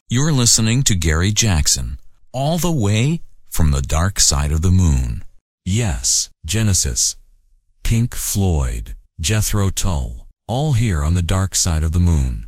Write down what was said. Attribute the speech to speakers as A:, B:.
A: You're listening to Gary Jackson, all the way from the dark side of the moon. Yes, Genesis, Pink Floyd, Jethro Tull, all here on the dark side of the moon.